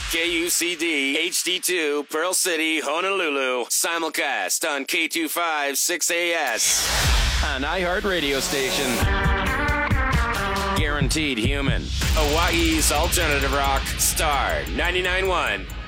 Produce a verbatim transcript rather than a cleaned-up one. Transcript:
K U C D H D two, Pearl City, Honolulu. Simulcast on K two five six A S. An iHeart radio station. Guaranteed human. Hawaii's alternative rock. Star ninety-nine point one.